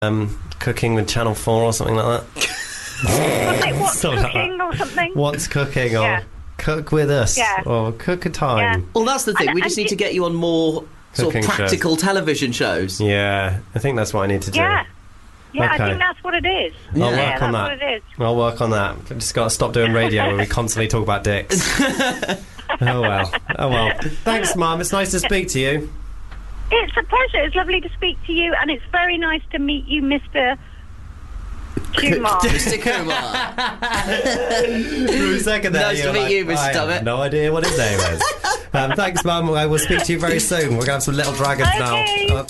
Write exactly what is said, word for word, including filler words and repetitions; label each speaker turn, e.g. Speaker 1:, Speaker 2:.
Speaker 1: um, cooking with Channel four or something like that.
Speaker 2: Like what's
Speaker 1: Something like
Speaker 2: cooking
Speaker 1: that.
Speaker 2: or something?
Speaker 1: What's cooking or
Speaker 2: Yeah.
Speaker 1: cook with us
Speaker 2: Yeah.
Speaker 1: or cook a time.
Speaker 2: Yeah.
Speaker 3: Well, that's the thing.
Speaker 2: And-
Speaker 3: We just
Speaker 2: and
Speaker 3: need to
Speaker 2: it-
Speaker 3: get you on more sort of
Speaker 1: Cooking
Speaker 3: practical television shows.
Speaker 1: Yeah, I think that's what I need to do.
Speaker 2: Yeah. Yeah,
Speaker 1: Okay.
Speaker 2: I think that's what it is.
Speaker 1: I'll
Speaker 3: Yeah,
Speaker 1: work
Speaker 2: yeah,
Speaker 1: on
Speaker 2: that's
Speaker 1: that.
Speaker 2: what it is.
Speaker 1: I'll work on that. I've just got to stop doing radio where we constantly talk about dicks. Oh well. Oh well. Thanks, Mum. It's nice to speak to you.
Speaker 2: It's a pleasure. It's lovely to speak to you, and it's very nice to meet you, Mister Kumar.
Speaker 3: Mister Kumar.
Speaker 1: For a second there,
Speaker 3: Nice
Speaker 1: you
Speaker 3: to
Speaker 1: were
Speaker 3: meet
Speaker 1: like,
Speaker 3: you, Mister
Speaker 1: I have
Speaker 3: Dummett.
Speaker 1: no idea what his name is. Um, thanks, Mum. I will speak to you very soon. We're going to have some little dragons
Speaker 2: Okay.
Speaker 1: now. Uh,